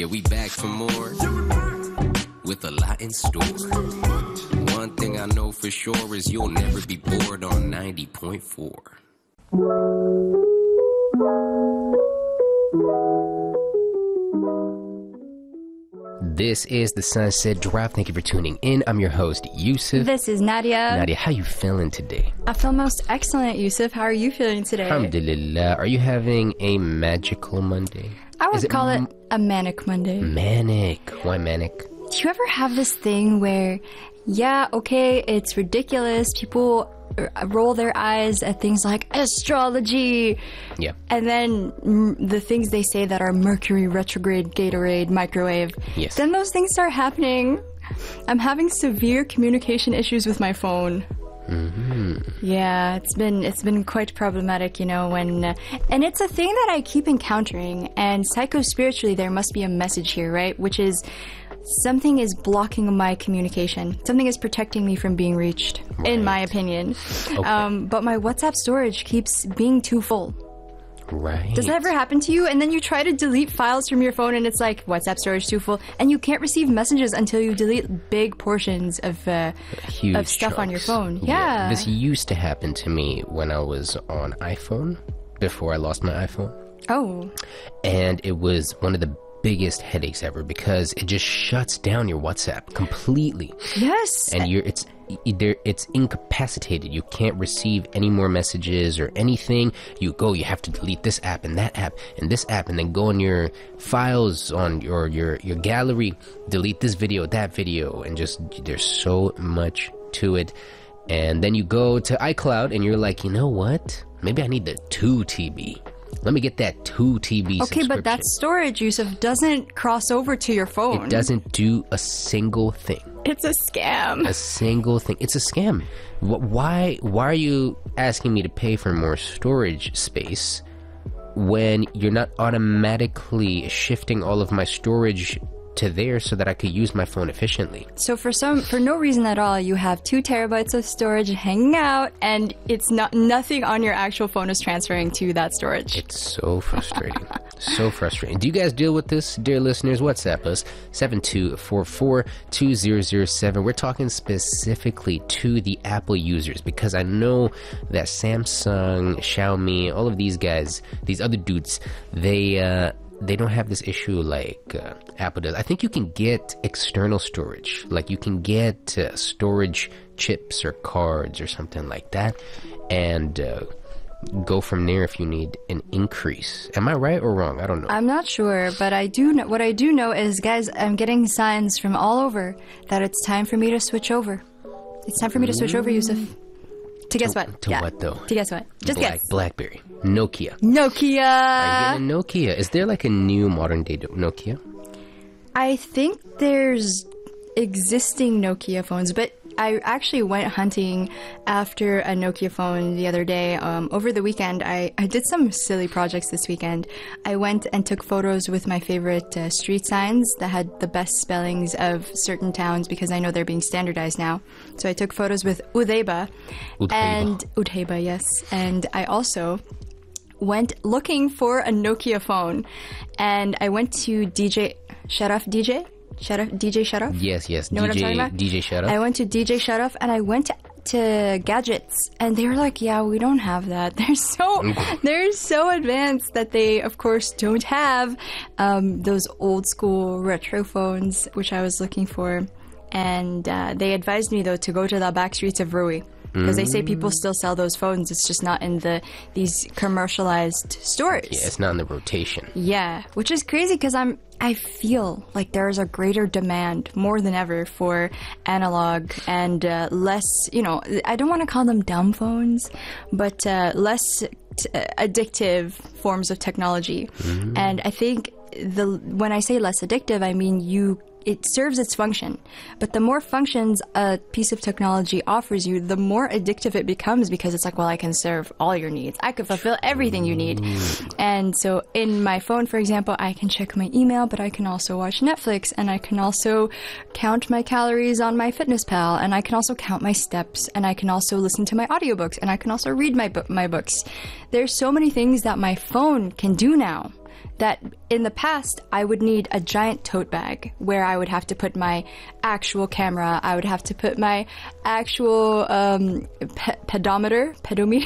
Yeah, we back for more with a lot in store. One thing I know for sure is you'll never be bored on 90.4. This is the Sunset Drop. Thank you for tuning in. I'm your host, Yusuf. This is Nadia. Nadia, how you feeling today? I feel most excellent, Yusuf. How are you feeling today? Alhamdulillah. Are you having a magical Monday? I would call it a manic Monday. Manic. Why manic? Do you ever have this thing where, yeah, okay, it's ridiculous. People roll their eyes at things like astrology. Yeah. And then the things they say that are Mercury retrograde, Gatorade, microwave. Yes. Then those things start happening. I'm having severe communication issues with my phone. Mm-hmm. Yeah, it's been quite problematic, you know, when and it's a thing that I keep encountering, and psycho-spiritually there must be a message here, right? Which is something is blocking my communication. Something is protecting me from being reached, in my opinion. Okay. But my WhatsApp storage keeps being too full. Right. Does that ever happen to you? And then you try to delete files from your phone and it's like, WhatsApp storage too full. And you can't receive messages until you delete big portions of Huge stuff chunks on your phone. Yeah. This used to happen to me when I was on iPhone, before I lost my iPhone. Oh. And it was one of the biggest headaches ever because it just shuts down your WhatsApp completely. Yes. And it's incapacitated. You can't receive any more messages or anything. You have to delete this app and that app and this app, and then go on your files on your gallery, delete this video, that video, and just there's so much to it. And then you go to iCloud and you're like, you know what? Maybe I need the 2 TB. Let me get that 2 TB Okay, but that storage, Yusuf, doesn't cross over to your phone. It doesn't do a single thing. It's a scam. A single thing. It's a scam. Why are you asking me to pay for more storage space when you're not automatically shifting all of my storage to there so that I could use my phone efficiently? So for no reason at all, you have 2 terabytes of storage hanging out, and it's nothing on your actual phone is transferring to that storage. It's so frustrating. So frustrating. Do you guys deal with this, dear listeners? WhatsApp us 7244-2007. We're talking specifically to the Apple users because I know that Samsung, Xiaomi, all of these guys, these other dudes, they don't have this issue like Apple does. I think you can get external storage. Like you can get storage chips or cards or something like that, and go from there if you need an increase. Am I right or wrong? I don't know. I'm not sure, but I do know. What I do know is, guys, I'm getting signs from all over that it's time for me to switch over. It's time for me to switch over, Yusuf. To guess what? To what, though? To guess what? Just guess. BlackBerry. Nokia. Nokia! Are you getting a Nokia? Is there like a new modern day Nokia? I think there's existing Nokia phones, but I actually went hunting after a Nokia phone the other day. Over the weekend, I did some silly projects this weekend. I went and took photos with my favorite street signs that had the best spellings of certain towns because I know they're being standardized now. So I took photos with Udhaiba. And Udhaiba, yes. And I also went looking for a Nokia phone. And I went to DJ Sharaf. DJ Sharaf? Yes. Know what I'm talking about? DJ Sharaf. I went to DJ Sharaf and I went to Gadgets, and they were like, yeah, we don't have that. They're so advanced that they, of course, don't have those old school retro phones, which I was looking for. And they advised me, though, to go to the back streets of Rui. Because they say people still sell those phones. It's just not in these commercialized stores. Yeah, it's not in the rotation. Yeah, which is crazy because I feel like there is a greater demand, more than ever, for analog and less, I don't want to call them dumb phones, but less addictive forms of technology. And I think when I say less addictive, I mean it serves its function. But the more functions a piece of technology offers you, the more addictive it becomes because it's like, well, I can serve all your needs. I can fulfill everything you need. And so in my phone, for example, I can check my email, but I can also watch Netflix, and I can also count my calories on MyFitnessPal, and I can also count my steps, and I can also listen to my audiobooks, and I can also read my books. There's so many things that my phone can do now that in the past I would need a giant tote bag where I would have to put my actual camera, I would have to put my actual pedometer.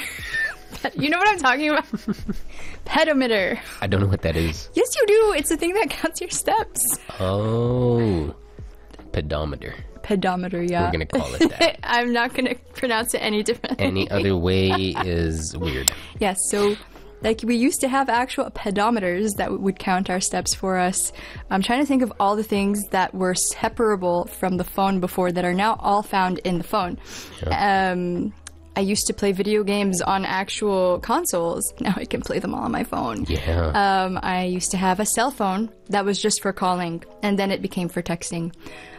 You know what I'm talking about? Pedometer. I don't know what that is. Yes, you do. It's the thing that counts your steps. Oh, pedometer. Pedometer, yeah. We're gonna call it that. I'm not gonna pronounce it any different. Any other way is weird. Yes, so like we used to have actual pedometers that would count our steps for us. I'm trying to think of all the things that were separable from the phone before that are now all found in the phone. Yeah. I used to play video games on actual consoles. Now I can play them all on my phone. Yeah. I used to have a cell phone that was just for calling, and then it became for texting.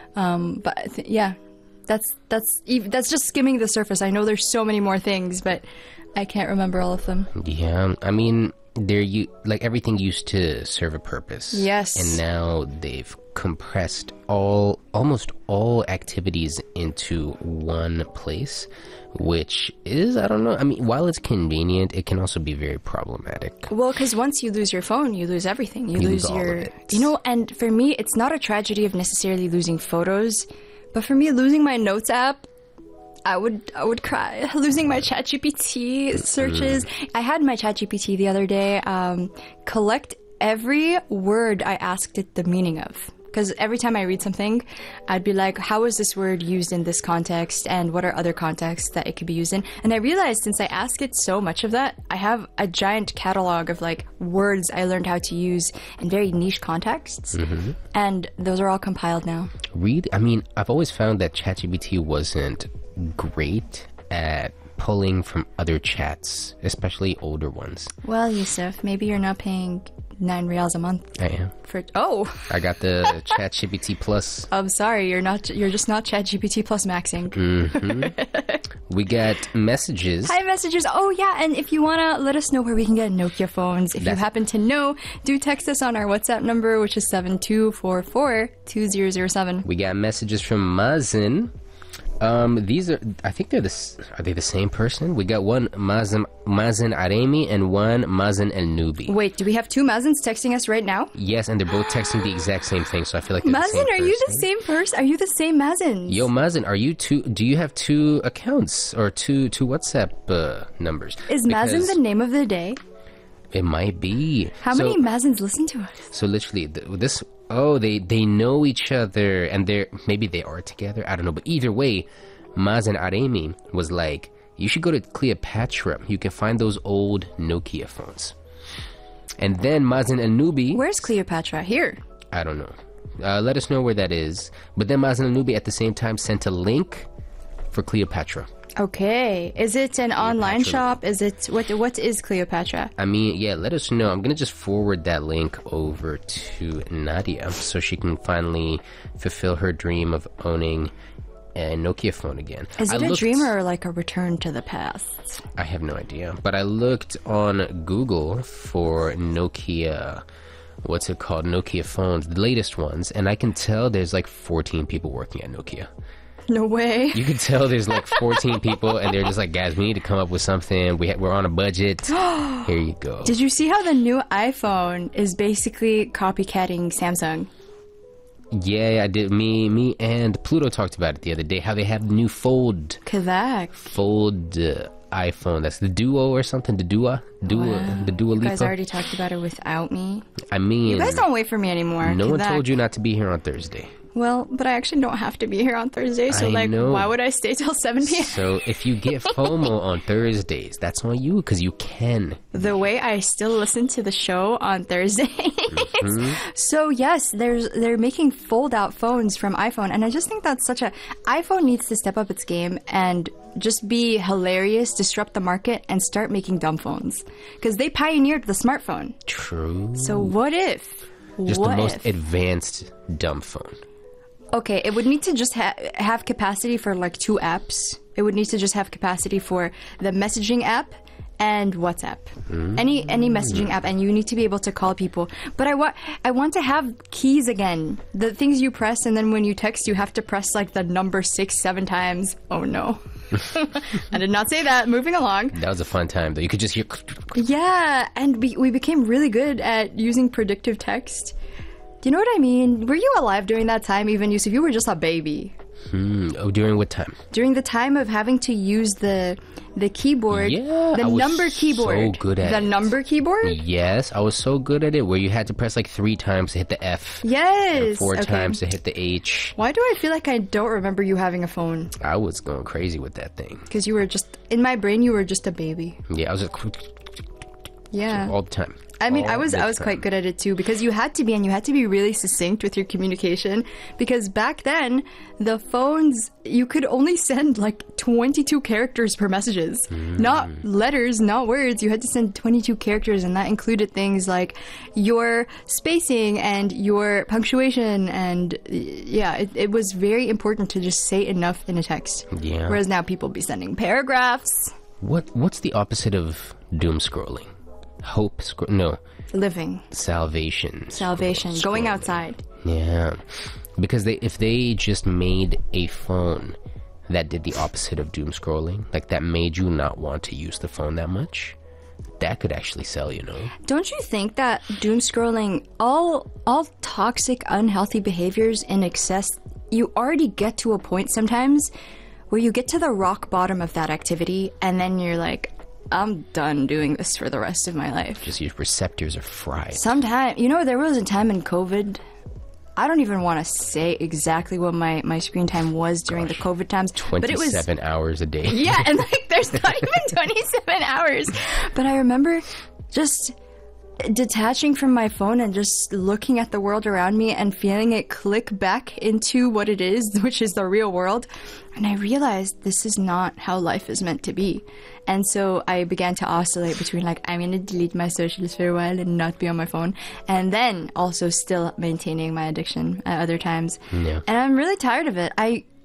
Yeah, that's just skimming the surface. I know there's so many more things, but I can't remember all of them. Yeah, I mean, like everything used to serve a purpose. Yes. And now they've compressed almost all activities into one place, which is, I don't know, I mean, while it's convenient, it can also be very problematic. Well, because once you lose your phone, you lose everything. You lose all your, of it. you know, and for me, it's not a tragedy of necessarily losing photos, but for me, losing my notes app, I would cry. Losing my ChatGPT searches. I had my ChatGPT the other day collect every word I asked it the meaning of. Because every time I read something, I'd be like, how is this word used in this context? And what are other contexts that it could be used in? And I realized since I ask it so much of that, I have a giant catalog of like words I learned how to use in very niche contexts. Mm-hmm. And those are all compiled now. I mean, I've always found that ChatGPT wasn't great at pulling from other chats, especially older ones. Well, Yusuf, maybe you're not paying 9 reals a month. I am. I got the ChatGPT Plus. I'm sorry, you're just not ChatGPT Plus maxing. Mm-hmm. We got messages. Hi, messages. Oh, yeah, and if you want to let us know where we can get Nokia phones, if you happen to know, do text us on our WhatsApp number, which is 7244-2007. We got messages from Mazen. These are, I think are they the same person? We got one Mazen Aremi and one Mazen El Nubi. Wait, do we have two Mazens texting us right now? Yes, and they're both texting the exact same thing, so I feel like they're Mazen, the same are you the same person? Are you the same Mazen? Yo, Mazen, do you have two accounts or two WhatsApp numbers? Is Mazen the name of the day? It might be. How many Mazens listen to us? So literally, they know each other, and maybe they are together. I don't know, but either way, Mazen Aremi was like, you should go to Cleopatra. You can find those old Nokia phones. And then Mazen El Nubi. Where's Cleopatra? Here. I don't know. Let us know where that is. But then Mazen El Nubi at the same time sent a link for Cleopatra. Okay. Is it an online shop? Is it what is Cleopatra? I mean, yeah, let us know. I'm going to just forward that link over to Nadia so she can finally fulfill her dream of owning a Nokia phone again. Is it a dream or like a return to the past? I have no idea. But I looked on Google for Nokia, what's it called? Nokia phones, the latest ones, and I can tell there's like 14 people working at Nokia. No way. You can tell there's like 14 people, and they're just like, guys, we need to come up with something. We're on a budget. Here you go. Did you see how the new iPhone is basically copycatting Samsung? Yeah, I did. Me and Pluto talked about it the other day, how they have the new Fold. Correct. Fold iPhone. That's the Duo or something. The Dua Lipa. You guys already talked about it without me. I mean, you guys don't wait for me anymore. No one told you not to be here on Thursday. Well, but I actually don't have to be here on Thursday, so why would I stay till 7 p.m.? So if you get FOMO on Thursdays, that's on you, because you can. The way I still listen to the show on Thursdays. Mm-hmm. So yes, they're making fold-out phones from iPhone, and I just think that's iPhone needs to step up its game and just be hilarious, disrupt the market, and start making dumb phones. Because they pioneered the smartphone. True. So what if? Just the most advanced dumb phone. Okay, it would need to just have capacity for like 2 apps. It would need to just have capacity for the messaging app and WhatsApp. Any messaging app, and you need to be able to call people. But I want to have keys again. The things you press, and then when you text, you have to press like the number 6, 7 times. Oh no. I did not say that. Moving along. That was a fun time, though. You could just hear. Yeah, and we became really good at using predictive text. Do you know what I mean? Were you alive during that time, even Yusuf? You were just a baby. Oh, during what time? During the time of having to use the keyboard, Yeah, the I was number keyboard. so good at the it. number keyboard? Yes, I was so good at it where you had to press like 3 times to hit the F. Yes. And 4 okay. times to hit the H. Why do I feel like I don't remember you having a phone? I was going crazy with that thing. Because you were just, in my brain, you were just a baby. Yeah, I was just Yeah. all the time. I mean, All I was the quite time. good at it too, because you had to be, and you had to be really succinct with your communication, because back then, the phones, you could only send like 22 characters per messages. Not letters, not words. You had to send 22 characters, and that included things like your spacing and your punctuation, and yeah, it was very important to just say enough in a text. Yeah. Whereas now people be sending paragraphs. What's the opposite of doom scrolling? Hope no, Living. salvation. Salvation. Going Scrolling. outside. Yeah, because if they just made a phone that did the opposite of doom scrolling, like that made you not want to use the phone that much, that could actually sell, you know. Don't you think that doom scrolling, all toxic, unhealthy behaviors in excess, you already get to a point sometimes where you get to the rock bottom of that activity, and then you're like, I'm done doing this for the rest of my life. Just your receptors are fried. Sometimes, there was a time in COVID, I don't even want to say exactly what my screen time was during the COVID times, but it was 27 hours a day. yeah, and like there's not even 27 hours. But I remember just detaching from my phone and just looking at the world around me and feeling it click back into what it is, which is the real world. And I realized this is not how life is meant to be. And so I began to oscillate between like, I'm going to delete my socials for a while and not be on my phone. And then also still maintaining my addiction at other times. Yeah. And I'm really tired of it.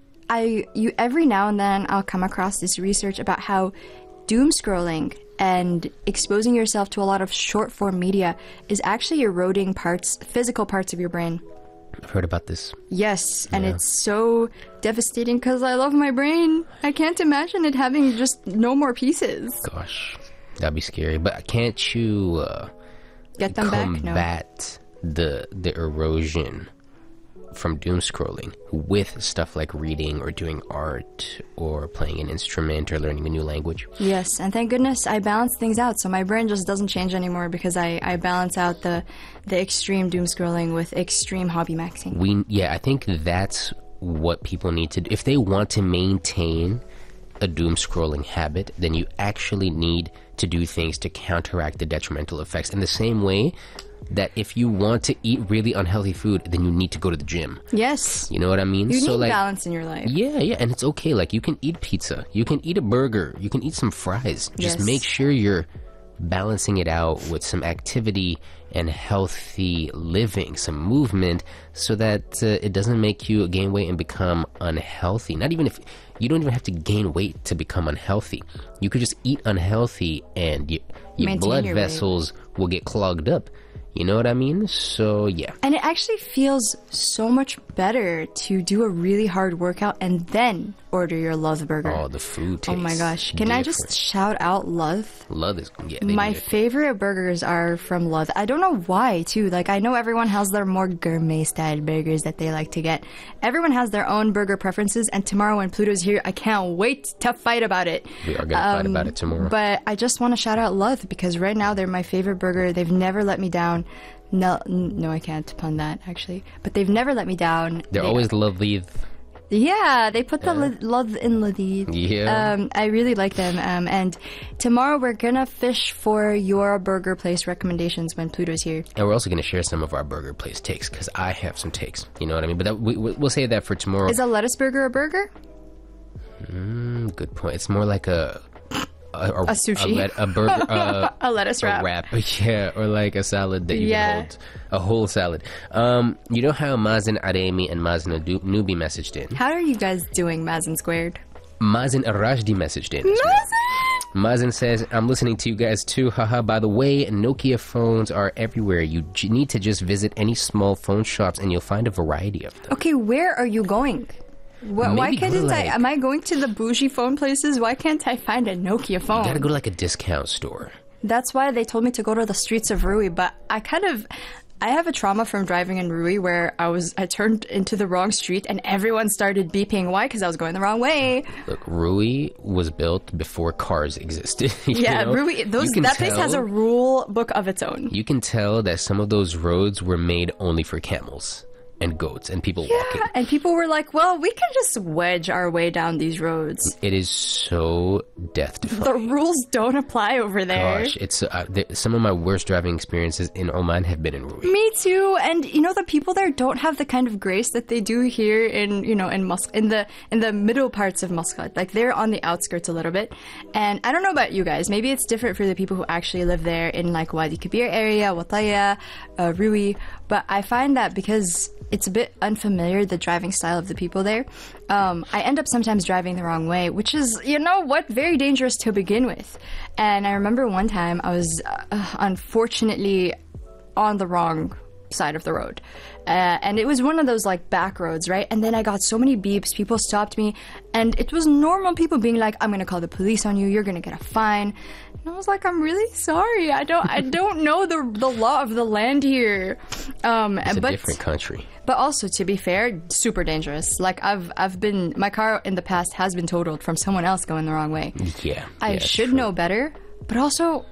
Every now and then I'll come across this research about how doom scrolling and exposing yourself to a lot of short form media is actually eroding physical parts of your brain. I've heard about this. Yes, and it's so devastating because I love my brain. I can't imagine it having just no more pieces. Gosh, that'd be scary. But can't you Get them back? No. combat the erosion from doom scrolling with stuff like reading or doing art or playing an instrument or learning a new language? Yes, and thank goodness I balance things out, so my brain just doesn't change anymore because I balance out the extreme doom scrolling with extreme hobby maxing. I think that's what people need to do. If they want to maintain a doom scrolling habit, then you actually need to do things to counteract the detrimental effects in the same way that if you want to eat really unhealthy food, then you need to go to the gym. Yes. You know what I mean? You need like, balance in your life. Yeah, and it's okay. Like, you can eat pizza, you can eat a burger, you can eat some fries. Just Yes. make sure you're balancing it out with some activity and healthy living, some movement, so that it doesn't make you gain weight and become unhealthy. Not even if you don't even have to gain weight to become unhealthy. You could just eat unhealthy and your Maintain blood your weight. vessels will get clogged up. You know what I mean? So, yeah. And it actually feels so much better to do a really hard workout and then order your Love burger. Oh, the food tastes Oh my gosh. Can I just different. shout out Love? Love is... Yeah, they My need it. favorite burgers are from Love. I don't know why, too. Like, I know everyone has their more gourmet-style burgers that they like to get. Everyone has their own burger preferences, and tomorrow when Pluto's here, I can't wait to fight about it. We are going to fight about it tomorrow. But I just want to shout out Love, because right now they're my favorite burger. They've never let me down. No, I can't pun that, actually. But they've never let me down. They're always lovely. Yeah, they put the love in Ladid. Yeah. I really like them. And tomorrow we're gonna fish for your burger place recommendations when Pluto's here. And we're also going to share some of our burger place takes, because I have some takes. You know what I mean? But we'll save that for tomorrow. Is a lettuce burger a burger? Good point. It's more like a sushi. a burger, A lettuce a wrap. wrap, yeah, or like a salad that you Yeah. can hold, a whole salad. You know how Mazen Aremi and Mazen Nubi messaged in? How are you guys doing, Mazen Squared? Mazen Arajdi messaged in. as well. Mazen says, I'm listening to you guys too, haha. By the way, Nokia phones are everywhere. You need to just visit any small phone shops and you'll find a variety of them. Okay, where are you going? Why Maybe go can't to, I? like- Am I going to the bougie phone places? Why can't I find a Nokia phone? You gotta go to like a discount store. That's why they told me to go to the streets of Rui, but I have a trauma from driving in Rui where I turned into the wrong street and everyone started beeping. Why? Because I was going the wrong way. Look, Rui was built before cars existed. you Yeah, know? Rui, You can that place has a tell- rule book of its own. You can tell that some of those roads were made only for camels and goats and people walking. And people were like, well, we can just wedge our way down these roads. It is so death The defying. rules don't apply over there. Gosh, it's some of my worst driving experiences in Oman have been in Rui. Me too. And you know, the people there don't have the kind of grace that they do here in, you know, in the middle parts of Muscat. Like they're on the outskirts a little bit. And I don't know about you guys. Maybe it's different for the people who actually live there in like Wadi Kabir area, Wataya, Rui. But I find that because it's a bit unfamiliar, the driving style of the people there, I end up sometimes driving the wrong way, which is, you know what, very dangerous to begin with. And I remember one time I was unfortunately on the wrong side of the road. And it was one of those like back roads, right? And then I got so many beeps, people stopped me, and it was normal people being like, I'm gonna call the police on you, you're gonna get a fine. And I was like, I'm really sorry. I don't know the law of the land here. It's a different country. But also, to be fair, super dangerous. Like my car in the past has been totaled from someone else going the wrong way. Yeah. I yeah, should true. know better, but also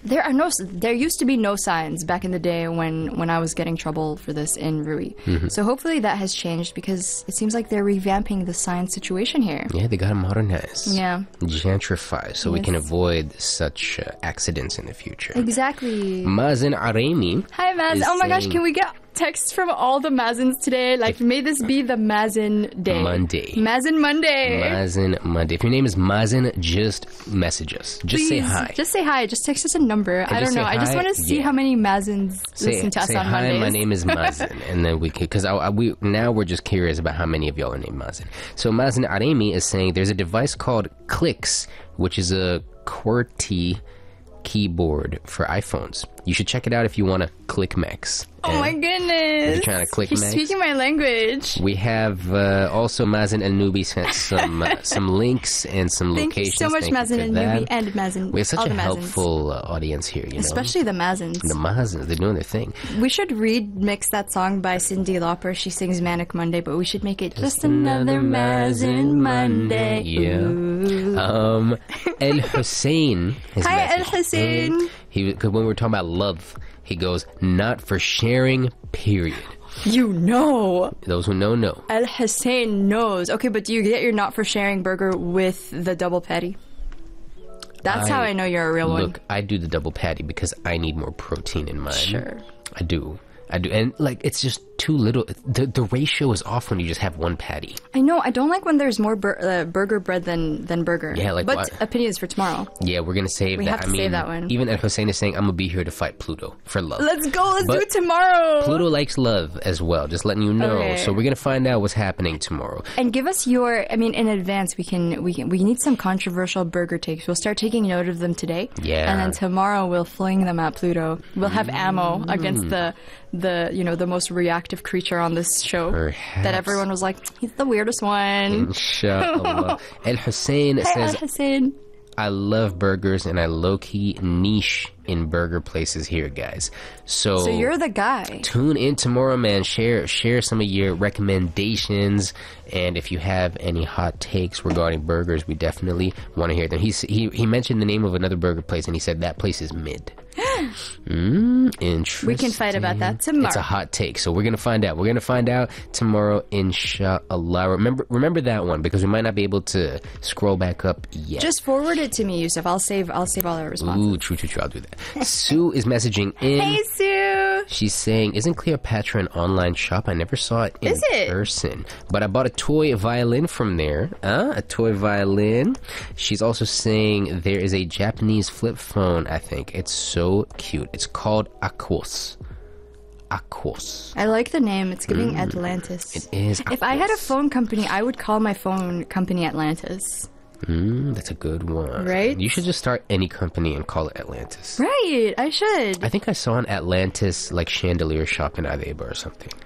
there used to be no signs back in the day when I was getting trouble for this in Rui. Mm-hmm. So hopefully that has changed because it seems like they're revamping the sign situation here. Yeah, they gotta modernize. Yeah. Gentrify so we Yes. can avoid such accidents in the future. Exactly. Mazen Aremi. Hi, Maz. is Oh my gosh, saying- can we get texts from all the Mazins today? Like, may this be the Mazin day. Monday. Mazin Monday. Mazen Monday. If your name is Mazen, just message us. Just say Please, hi. Just say hi. Just text us a number. I just don't know. say I just hi. want to see Yeah. how many Mazins Say, listen to us say on hi, Mondays. my name is Mazen, and then we can, because now we're just curious about how many of y'all are named Mazen. So Mazen Aremi is saying there's a device called Clicks, which is a QWERTY keyboard for iPhones. You should check it out if you want to click Max. Oh my goodness. You're trying to click He's Max? speaking my language. We have also Mazen El Nubi sent some links and some Thank you locations. so much, Thank you Mazin for and that. Newbie and Mazin. We have such all a the Mazins. helpful audience here, you know. Especially the Mazins. The Mazins, they're doing their thing. We should remix that song by Cyndi Lauper. She sings Manic Monday, but we should make it just another Mazin Monday. Yeah. Ooh. El Hussein. Hi, El Hussein. Because when we were talking about love, he goes, not for sharing, period. You know. Those who know. El Hussein knows. Okay, but do you get your not for sharing burger with the double patty? That's how I know you're a real one. Look, I do the double patty because I need more protein in mine. Sure. I do. And like, it's just too little. The ratio is off when you just have one patty. I know. I don't like when there's more burger bread than burger. Yeah, like but what? opinions for tomorrow. Yeah, we're going to save We that. have to I mean, save that one. Even El Hussein is saying, I'm going to be here to fight Pluto for love. Let's go. Let's do But it tomorrow. Pluto likes love as well, just letting you know. Okay. So we're going to find out what's happening tomorrow. And give us your. I mean, in advance, we need some controversial burger takes. We'll start taking note of them today. Yeah. And then tomorrow we'll fling them at Pluto. We'll have ammo against the the most reactive creature on this show. Perhaps. That everyone was like, he's the weirdest one. Inshallah. El Hussein Hey, says, Al Hussein. I love burgers and I low-key niche in burger places here, guys. So you're the guy. Tune in tomorrow, man. Share some of your recommendations, and if you have any hot takes regarding burgers, we definitely want to hear them. He mentioned the name of another burger place, and he said that place is mid. Interesting. We can fight about that tomorrow. It's a hot take, so we're gonna find out. We're gonna find out tomorrow, inshallah. Remember that one, because we might not be able to scroll back up yet. Just forward it to me, Yusuf. I'll save all our responses. Ooh, true. I'll do that. Sue is messaging in. Hey, Sue. She's saying, isn't Cleopatra an online shop? I never saw it in Is it? person. But I bought a toy violin from there. A toy violin. She's also saying there is a Japanese flip phone, I think. It's so cute. It's called Aquos. Aquos. I like the name. It's giving Atlantis. It is If I had a Aquos. phone company, I would call my phone company Atlantis. That's a good one. Right? You should just start any company and call it Atlantis. Right, I should. I think I saw an Atlantis like chandelier shop in Aveba or something.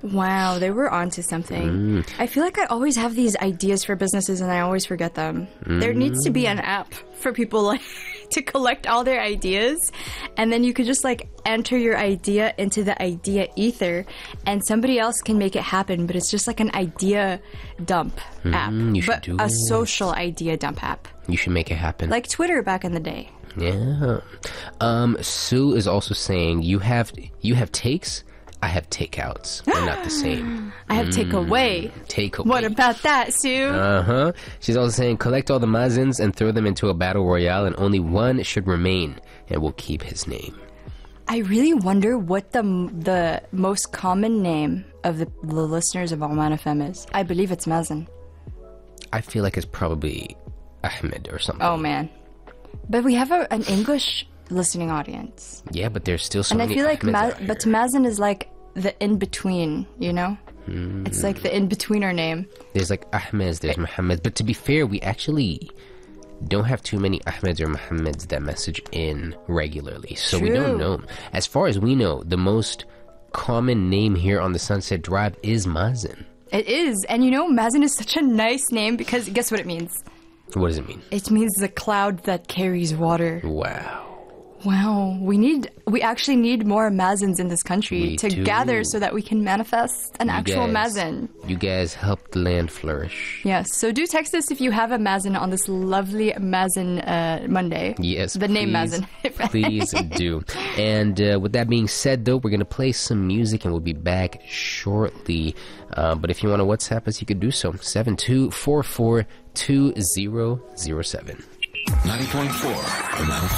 Wow, they were onto something. I feel like I always have these ideas for businesses and I always forget them. There needs to be an app for people like to collect all their ideas, and then you could just like enter your idea into the idea ether and somebody else can make it happen, but it's just like an idea dump app. You should But do a it. social idea dump app. You should make it happen. Like Twitter back in the day. Yeah. Sue is also saying you have takes, I have takeouts. They're not the same. I have takeaway. Takeaway. What about that, Sue? Uh-huh. She's also saying collect all the Mazins and throw them into a battle royale, and only one should remain, and we'll keep his name. I really wonder what the most common name of the listeners of Oman FM is. I believe it's Mazen. I feel like it's probably Ahmed or something. Oh man, but we have an English listening audience, Yeah, but there's still so and I many feel like Ahmeds out here. but Mazen is like the in between. You know, it's like the in betweener name. There's like Ahmeds, there's Mohammed. But to be fair, we actually don't have too many Ahmeds or Mohammeds that message in regularly. So we don't True. know. As far as we know, the most common name here on the Sunset Drive is Mazen. It is, and you know, Mazen is such a nice name because guess what it means? What does it mean? It means the cloud that carries water. Wow. Wow, we actually need more Mazens in this country We to do. gather so that we can manifest an actual Mazen. You guys help the land flourish. Yes, so do text us if you have a Mazen on this lovely Mazen Monday. Yes, The name please, Mazen. please do. And with that being said, though, we're going to play some music and we'll be back shortly. But if you want to WhatsApp us, you could do so. 72442007. 90.4.